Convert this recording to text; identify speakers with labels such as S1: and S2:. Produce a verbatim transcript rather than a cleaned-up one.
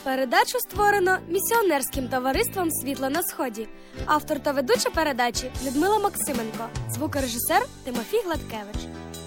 S1: Передачу створено місіонерським товариством «Світло на Сході». Автор та ведуча передачі Людмила Максименко. Звукорежисер Тимофій Гладкевич.